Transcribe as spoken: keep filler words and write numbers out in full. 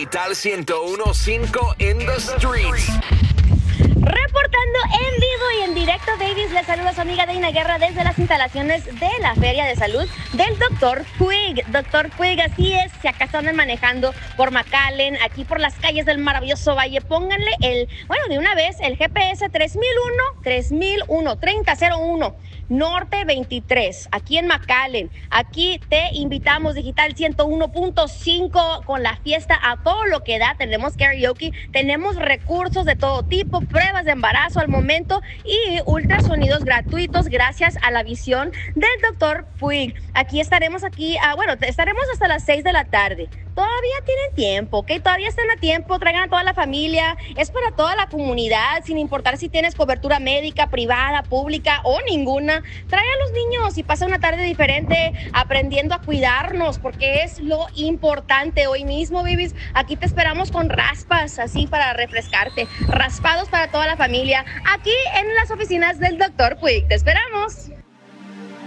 Digital ciento uno punto cinco in the streets. Reportando en vivo y en directo, babies, les saluda su amiga Deina Guerra desde las instalaciones de la Feria de Salud del doctor Puig. doctor Puig, así es, si acaso andan manejando por McAllen, aquí por las calles del maravilloso Valle, pónganle el, bueno, de una vez, el G P S tres mil uno, tres mil uno, treinta cero uno, Norte veintitrés, aquí en McAllen. Aquí te invitamos, Digital ciento uno punto cinco, con la fiesta a todo lo que da. Tenemos karaoke, tenemos recursos de todo tipo, pruebas de embarazo al momento y ultrasonidos gratuitos gracias a la visión del doctor Puig. Aquí estaremos aquí, ah, bueno, estaremos hasta las seis de la tarde. Todavía tienen tiempo, ¿ok? Todavía están a tiempo, traigan a toda la familia, es para toda la comunidad, sin importar si tienes cobertura médica, privada, pública o ninguna. Trae a los niños y pasa una tarde diferente aprendiendo a cuidarnos, porque es lo importante. Hoy mismo, babies, aquí te esperamos con raspas, así para refrescarte, raspados para toda la familia, aquí en las oficinas del doctor Puig. ¡Te esperamos!